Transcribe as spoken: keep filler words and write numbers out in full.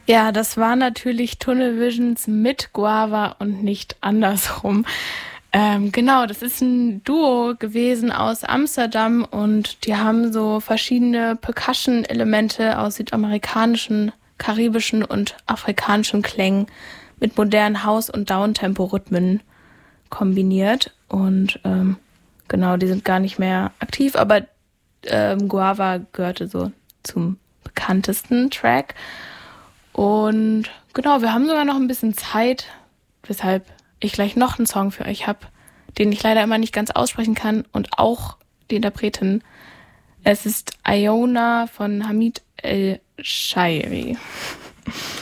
Ja, das war natürlich Tunnel Visions mit Guava und nicht andersrum. Ähm, genau, das ist ein Duo gewesen aus Amsterdam und die haben so verschiedene Percussion-Elemente aus südamerikanischen, karibischen und afrikanischen Klängen mit modernen House- und Downtempo-Rhythmen kombiniert. Und ähm, genau, die sind gar nicht mehr aktiv, aber ähm, Guava gehörte so zum bekanntesten Track. Und genau, wir haben sogar noch ein bisschen Zeit, weshalb ich gleich noch einen Song für euch habe, den ich leider immer nicht ganz aussprechen kann und auch die Interpretin. Es ist Iona von Hamid El-Shairi.